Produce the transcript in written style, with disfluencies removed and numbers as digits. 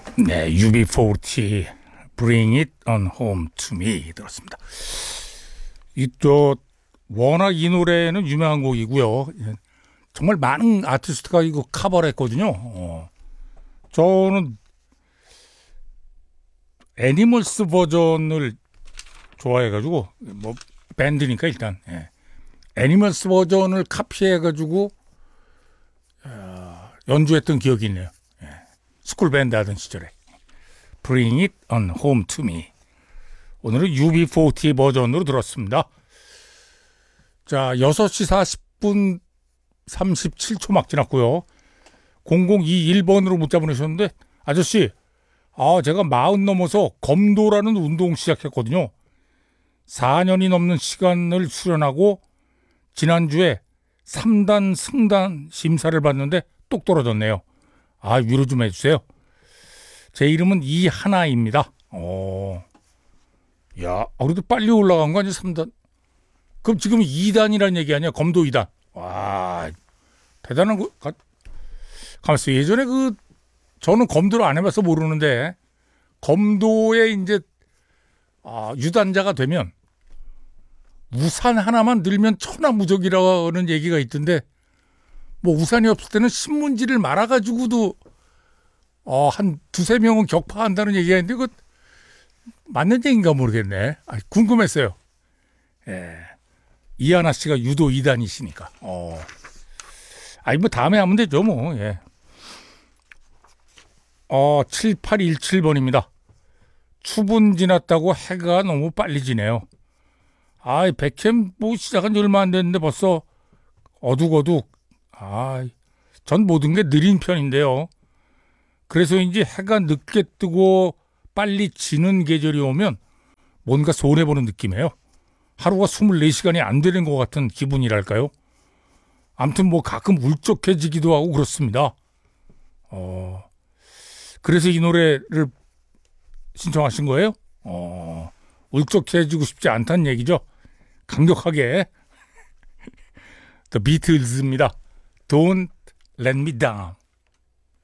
네, UB40 Bring It On Home To Me 들었습니다. 워낙 이 노래는 유명한 곡이고요. 정말 많은 아티스트가 이거 커버를 했거든요. 저는 애니멀스 버전을 좋아해가지고, 뭐 밴드니까 일단 애니멀스 버전을 카피해가지고 연주했던 기억이 있네요. 스쿨 밴드 하던 시절에. Bring It On Home To Me. 오늘은 UB40 버전으로 들었습니다. 자, 6시 40분 37초 막 지났고요. 0021번으로 문자 보내셨는데, 아저씨, 제가 40 넘어서 검도라는 운동 시작했거든요. 4년이 넘는 시간을 수련하고 지난주에 3단 승단 심사를 봤는데 똑 떨어졌네요. 위로 좀 해주세요. 제 이름은 이하나입니다. 그래도 빨리 올라간 거 아니야, 3단? 그럼 지금 2단이라는 얘기 아니야? 검도 2단. 와, 대단한 거. 가만있어. 예전에 저는 검도를 안 해봐서 모르는데, 검도에 이제, 유단자가 되면, 우산 하나만 들면 천하무적이라는 얘기가 있던데, 뭐 우산이 없을 때는 신문지를 말아가지고도 한 두세 명은 격파한다는 얘기가 있는데 그거 맞는 얘기인가 모르겠네. 궁금했어요. 이하나 씨가 유도 2단이시니까. 뭐 다음에 하면 되죠 뭐. 7817번입니다. 추분 지났다고 해가 너무 빨리 지네요. 백캠 뭐 시작한 지 얼마 안 됐는데 벌써 어둑어둑. 전 모든 게 느린 편인데요. 그래서인지 해가 늦게 뜨고 빨리 지는 계절이 오면 뭔가 손해보는 느낌이에요. 하루가 24시간이 안 되는 것 같은 기분이랄까요? 아무튼 뭐 가끔 울적해지기도 하고 그렇습니다. 그래서 이 노래를 신청하신 거예요? 울적해지고 싶지 않다는 얘기죠. 강력하게. The Beatles입니다. Don't Let Me Down.